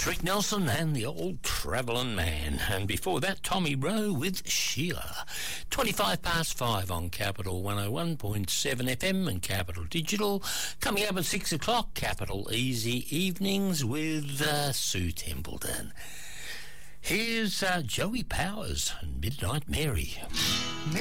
was Rick Nelson and the Old Travelling Man. And before that, Tommy Rowe with Sheila. 5:25 on Capital 101.7 FM and Capital Digital. Coming up at 6 o'clock, Capital Easy Evenings with Sue Templeton. Here's Joey Powers and Midnight Mary.